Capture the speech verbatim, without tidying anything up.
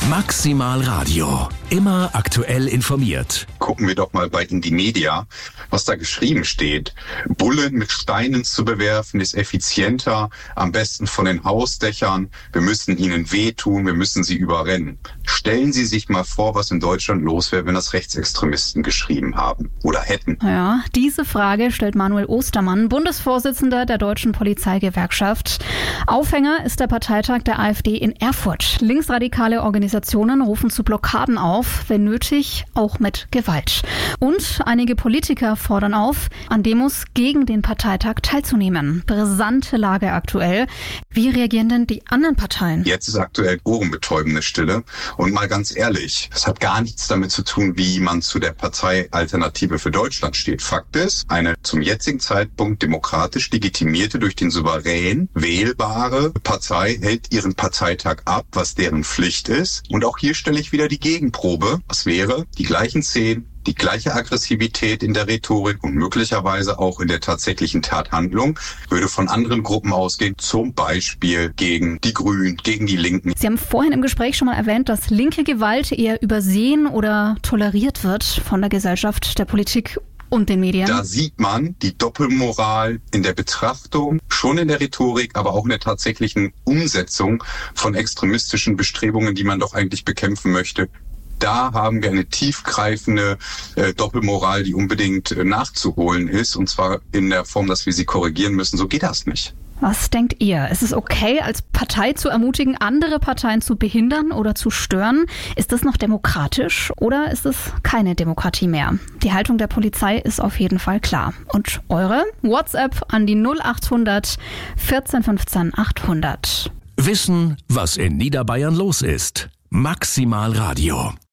Maximal Radio. Immer aktuell informiert. Gucken wir doch mal bei Indymedia, was da geschrieben steht. Bullen mit Steinen zu bewerfen ist effizienter, am besten von den Hausdächern. Wir müssen ihnen wehtun, wir müssen sie überrennen. Stellen Sie sich mal vor, was in Deutschland los wäre, wenn das Rechtsextremisten geschrieben haben oder hätten. Ja, diese Frage stellt Manuel Ostermann, Bundesvorsitzender der Deutschen Polizeigewerkschaft. Aufhänger ist der Parteitag der AfD in Erfurt. Linksradikale Organisationen rufen zu Blockaden auf, wenn nötig, auch mit Gewalt. Und einige Politiker fordern auf, an Demos gegen den Parteitag teilzunehmen. Brisante Lage aktuell. Wie reagieren denn die anderen Parteien? Jetzt ist aktuell ohrenbetäubende Stille. Und mal ganz ehrlich, es hat gar nichts damit zu tun, wie man zu der Partei Alternative für Deutschland steht. Fakt ist, eine zum jetzigen Zeitpunkt demokratisch legitimierte, durch den Souverän wählbare Partei hält ihren Parteitag ab, was deren Pflicht ist. Und auch hier stelle ich wieder die Gegenprobe. Was wäre? Die gleichen Szenen, die gleiche Aggressivität in der Rhetorik und möglicherweise auch in der tatsächlichen Tathandlung würde von anderen Gruppen ausgehen, zum Beispiel gegen die Grünen, gegen die Linken. Sie haben vorhin im Gespräch schon mal erwähnt, dass linke Gewalt eher übersehen oder toleriert wird von der Gesellschaft, der Politik und den Medien. Da sieht man die Doppelmoral in der Betrachtung, schon in der Rhetorik, aber auch in der tatsächlichen Umsetzung von extremistischen Bestrebungen, die man doch eigentlich bekämpfen möchte. Da haben wir eine tiefgreifende äh, Doppelmoral, die unbedingt äh, nachzuholen ist, und zwar in der Form, dass wir sie korrigieren müssen. So geht das nicht. Was denkt ihr? Ist es okay, als Partei zu ermutigen, andere Parteien zu behindern oder zu stören? Ist das noch demokratisch oder ist es keine Demokratie mehr? Die Haltung der Polizei ist auf jeden Fall klar. Und eure? WhatsApp an die null achthundert vierzehn fünfzehn achthundert. Wissen, was in Niederbayern los ist. Maximal Radio.